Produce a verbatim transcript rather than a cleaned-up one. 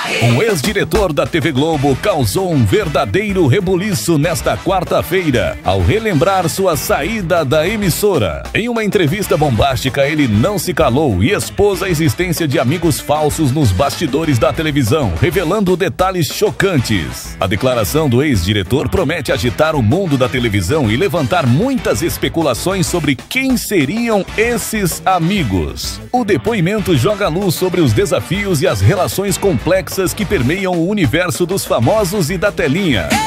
Um ex-diretor da T V Globo causou um verdadeiro rebuliço nesta quarta-feira, ao relembrar sua saída da emissora. Em uma entrevista bombástica, ele não se calou e expôs a existência de amigos falsos nos bastidores da televisão, revelando detalhes chocantes. A declaração do ex-diretor promete agitar o mundo da televisão e levantar muitas especulações sobre quem seriam esses amigos. O depoimento joga luz sobre os desafios e as relações complexas que permeiam o universo dos famosos e da telinha.